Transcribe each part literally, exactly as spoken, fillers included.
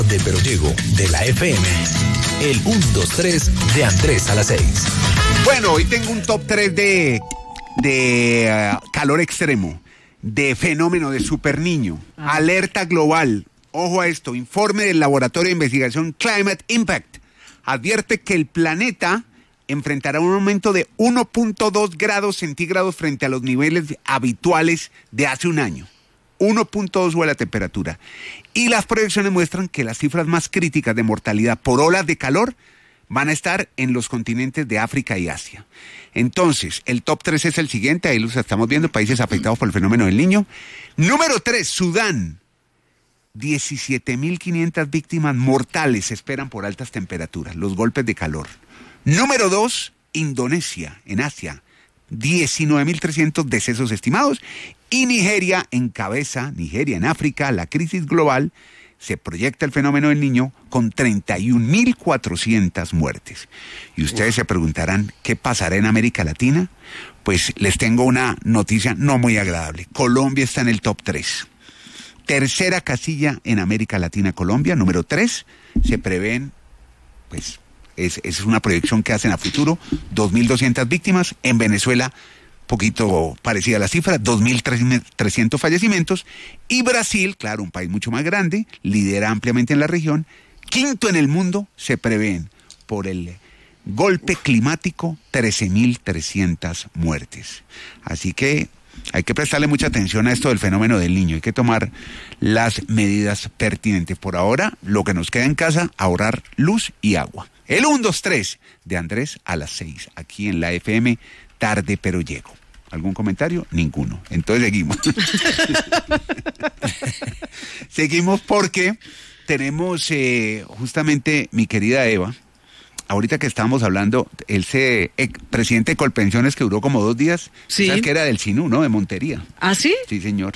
De Pero Llego, de la F M, el uno dos tres de Andrés a las seis. Bueno, hoy tengo un top tres de, de uh, calor extremo, de fenómeno de superniño, ah. alerta global. Ojo a esto, informe del Laboratorio de Investigación Climate Impact. Advierte que el planeta enfrentará un aumento de uno punto dos grados centígrados frente a los niveles habituales de hace un año. uno punto dos sube la temperatura. Y las proyecciones muestran que las cifras más críticas de mortalidad por olas de calor van a estar en los continentes de África y Asia. Entonces, el top tres es el siguiente, ahí los estamos viendo, países afectados por el fenómeno del Niño. Número tres, Sudán. diecisiete mil quinientas víctimas mortales se esperan por altas temperaturas, los golpes de calor. Número dos, Indonesia, en Asia. diecinueve mil trescientos decesos estimados. Y Nigeria encabeza, Nigeria en África, la crisis global. Se proyecta el fenómeno del Niño con treinta y un mil cuatrocientas muertes. Y ustedes se preguntarán, ¿qué pasará en América Latina? Pues les tengo una noticia no muy agradable. Colombia está en el top tres. Tercera casilla en América Latina, Colombia. Número tres, se prevén, pues, es, es una proyección que hacen a futuro, dos mil doscientas víctimas. En Venezuela, poquito parecida a la cifra, dos mil trescientos fallecimientos. Y Brasil, claro, un país mucho más grande, lidera ampliamente en la región. Quinto en el mundo, se prevén por el golpe climático trece mil trescientas muertes. Así que hay que prestarle mucha atención a esto del fenómeno del Niño. Hay que tomar las medidas pertinentes. Por ahora, lo que nos queda en casa, ahorrar luz y agua. El uno dos tres de Andrés a las seis, aquí en la F M, tarde pero llego. ¿Algún comentario? Ninguno. Entonces seguimos. Seguimos porque tenemos eh, justamente mi querida Eva, ahorita que estábamos hablando, el se, eh, presidente de Colpensiones que duró como dos días, sí. ¿Sabes que era del Sinú, no? De Montería. ¿Ah, sí? Sí, señor.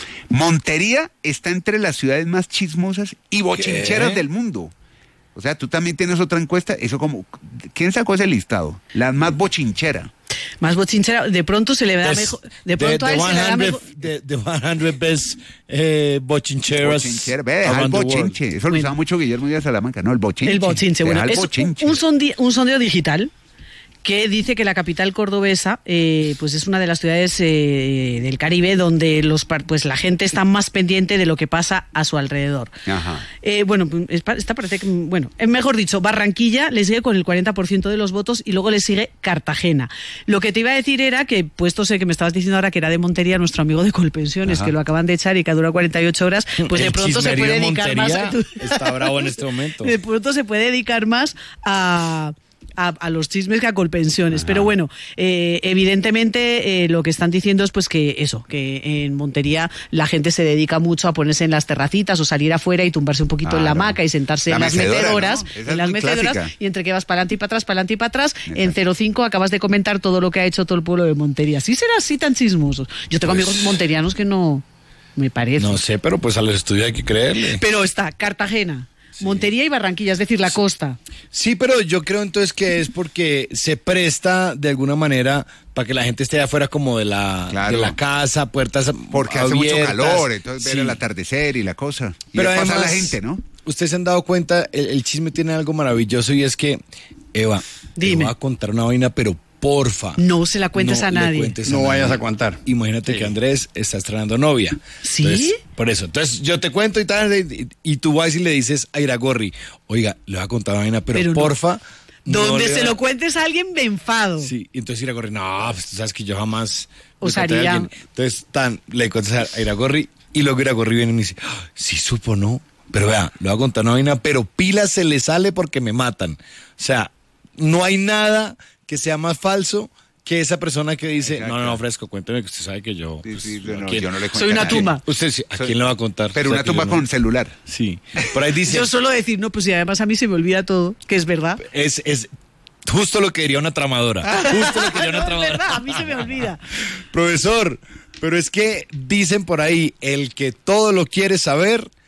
Montería está entre las ciudades más chismosas y bochincheras ¿Qué? del mundo. O sea, tú también tienes otra encuesta, eso como, ¿quién sacó ese listado? La más bochinchera. Más bochinchera, de pronto se le da mejor, de pronto the, a él the se le da mejor. The, the cien best eh, bochincheras. Bochinchera, ve, deja el bochinche. Eso bueno. lo usaba mucho Guillermo Díaz Salamanca, ¿no? El bochinche. El bochinche, bueno, el es bochinche. Un, sondeo, un sondeo digital que dice que la capital cordobesa eh, pues es una de las ciudades eh, del Caribe donde los pues la gente está más pendiente de lo que pasa a su alrededor. Ajá. Eh, bueno, esta parece que, bueno, mejor dicho, Barranquilla le sigue con el cuarenta por ciento de los votos y luego le sigue Cartagena. Lo que te iba a decir era que, puesto sé que me estabas diciendo ahora que era de Montería, nuestro amigo de Colpensiones, Ajá. que lo acaban de echar y que dura cuarenta y ocho horas, pues el de pronto se puede dedicar más a... Está bravo en este momento. De pronto se puede dedicar más a... A, a los chismes que a Colpensiones. Ajá. Pero bueno, eh, evidentemente eh, lo que están diciendo es pues que eso, que en Montería la gente se dedica mucho a ponerse en las terracitas o salir afuera y tumbarse un poquito claro. en la hamaca y sentarse la en las mecedoras, ¿no? en las mecedoras, clásica. Y entre que vas para adelante y para atrás, para adelante y para atrás, Exacto. en cero cinco acabas de comentar todo lo que ha hecho todo el pueblo de Montería. ¿Sí será así tan chismosos? Yo tengo pues... amigos monterianos que no me parece. No sé, pero pues a los estudios hay que creerle. Pero está Cartagena. Sí. Montería y Barranquilla, es decir, la costa. Sí, pero yo creo entonces que es porque se presta de alguna manera para que la gente esté afuera como de la, claro. de la casa, puertas porque abiertas. Hace mucho calor, entonces sí. ver el atardecer y la cosa. Y pero además, pasa a la gente, ¿no? Ustedes se han dado cuenta, el, el chisme tiene algo maravilloso y es que, Eva, Dime. te voy a contar una vaina, pero porfa. No se la cuentes no a nadie. Cuentes no a vayas nadie. a contar. Imagínate sí. que Andrés está estrenando novia. ¿Sí? Entonces, por eso. Entonces yo te cuento y tal, y, y tú vas y le dices a Iragorri, oiga, le voy a contar una vaina, pero, pero porfa. No. Donde no se va... lo cuentes a alguien, me enfado. Sí, y entonces Iragorri, no, pues tú sabes que yo jamás... Osaría. Entonces tan, le cuentas a Iragorri y luego Iragorri viene y me dice, oh, sí supo, ¿no? Pero vea, le voy a contar una vaina, pero pila se le sale porque me matan. O sea, no hay nada que sea más falso que esa persona que dice, Exacto. no, no, no, fresco, cuénteme que usted sabe que yo... Sí, pues, sí, yo, no, quién, yo no le cuento. Soy una tumba. Usted sí, ¿a Soy, quién le va a contar? Pero o sea, una tumba con no... celular. Sí. Por ahí dice... Yo solo decir, no, pues y además a mí se me olvida todo, que es verdad. Es, es justo lo que diría una tramadora. Justo lo que diría una tramadora. Es verdad, a mí se me olvida. Profesor, pero es que dicen por ahí, el que todo lo quiere saber,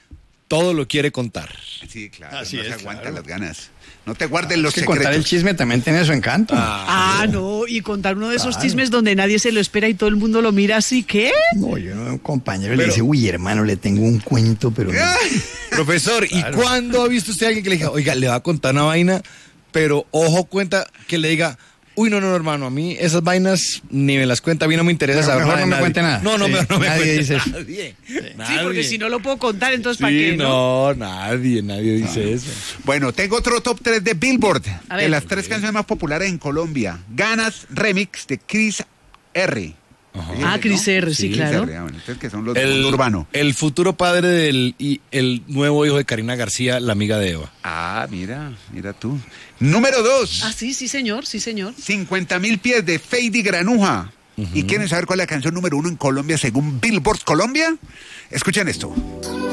todo lo quiere contar. Sí, claro, Así no se es, aguantan claro. las ganas. No te guarden los Es que secretos. contar el chisme también tiene su encanto. Ah, no, y contar uno de esos Claro. chismes donde nadie se lo espera y todo el mundo lo mira así, ¿qué? No, yo no, un compañero Pero- le dice, uy, hermano, le tengo un cuento, pero... no". Profesor, ¿y cuándo ha visto usted a alguien que le diga, oiga, le va a contar una vaina, pero ojo, cuenta que le diga, uy, no, no, no, hermano, a mí esas vainas ni me las cuenta, a mí no me interesa Pero saber mejor nada de no me nadie. cuente nada. No, no, Sí, mejor no me nadie cuente dice eso. nadie. Sí, porque si no lo puedo contar, entonces ¿para Sí, qué? ¿no? no, nadie, nadie dice eso. Bueno, tengo otro top tres de Billboard. A De ver. las tres canciones más populares en Colombia. Ganas Remix de Chris R. Ah, Chris R, sí, Chris claro. R, ah, bueno, entonces que son los de El, mundo urbano. el futuro padre del y el nuevo hijo de Karina García, la amiga de Eva. Ah, mira, mira tú. Número dos. Ah, sí, sí, señor, sí, señor. cincuenta mil pies de Fady Granuja. ¿Y quieren saber cuál es la canción número uno en Colombia según Billboard Colombia? Escuchen esto.